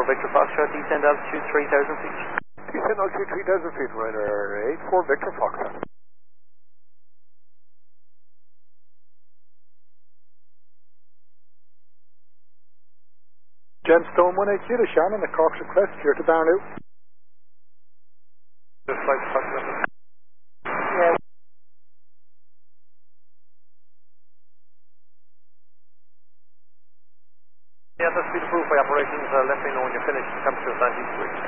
Victor Foxtrot, descend altitude 3,000 feet. Descend altitude 3,000 feet, Ryanair 84 Victor Foxtrot. Gemstone 180 to Shannon, the Cork's request, clear to Barnow. Just flight to Foxtrot. Yeah. Yeah, that's been approved by operations. Let me know when you're finished. Temperature is 90 degrees.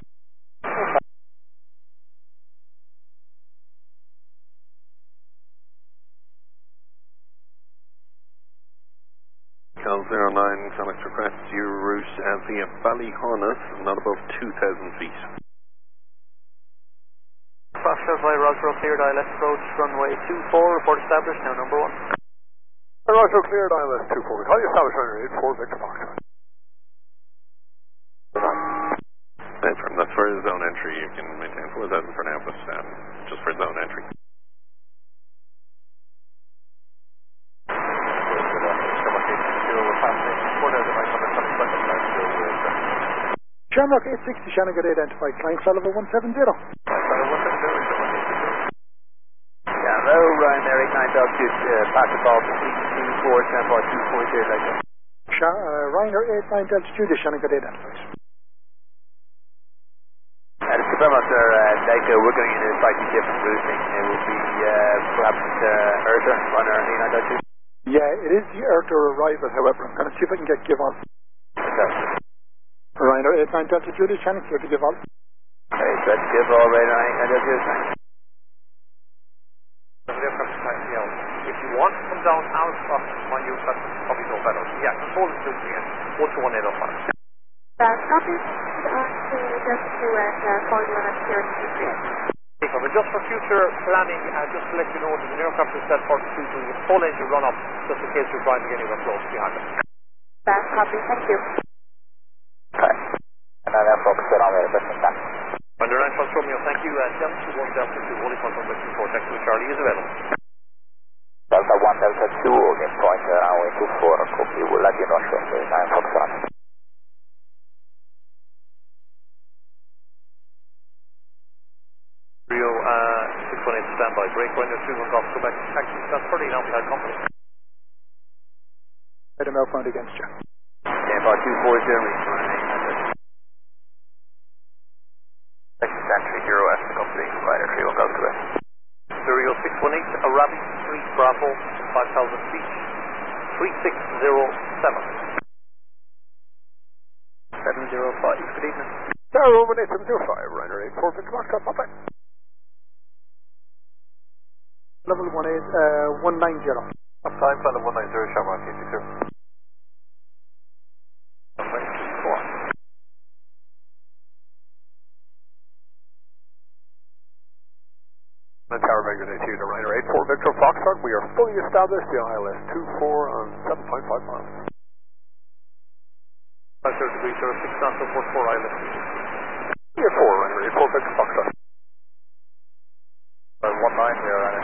Cal 09, select request, your route via Ballyhonus, not above 2,000 feet. Foxtrot via Roswell cleared ILS approach, runway 24, report established, now number 1. Roswell cleared ILS 24, we call you established Ryanair 84 Victor Foxtrot. Confirm, that's for zone entry, you can maintain 4,000 for now, but just for zone entry. Shamrock 860, Shannon got identified, climb fell over 170. Hello, Ryanair 89 altitude, packet ball, 324, stand by 240, like that. Ryanair 89 altitude, Shannon got identified. Just to confirm out there, Leica, we're going into a slightly different routing. It will be perhaps Erta, Ryanair 89 altitude. Yeah, it is the Erta arrival, however. I'm going to see if I can get give on. Fantastic. Ryanair 89 altitude, Shannon clear to give on. Okay, so that's give all Ryanair 89 altitude, thanks. If you want to come down out of my use, that's probably no better. Yeah, control the suit again, 121.805. Copy, on to just to call you on a security secret. But just for future planning, just to let you know that the aircraft is set for doing a full engine run-up, just in case you're driving anywhere close behind it. Copy, thank you. Okay. And then that's all set on there, but it's done. Under 9 Fox Romeo, thank you. Delta 21 Delta 2, holding confirm with 24, text to Charlie is available. Delta 1 Delta 2, holding point runway 24, copy, we'll let you know shortly, 9 Fox Romeo. Rio 618 standby, break when you're 21 Golf, Quebec, taxi, that's 30 now behind company. Item outbound against you. Standby 240, reach line 800. Texas entry, Euro F, company, Ryanair 31 Golf, Quebec. Rio 618, Arabic Street, Bravo, 5,000 feet, 3607. 705, good evening. Tower over 8705, Ryanair 84 Victor Foxtrot, pop it. Level 190. Uptime, level 190, Shamrock 860. Tower Regular 82 to Ryanair 84 Victor Foxtrot, we are fully established, the ILS 24 on 7.5 miles. 50 degrees, 06 knots, report 4 ILS. Year 4, Ryanair 84 Victor Foxtrot. 19 here,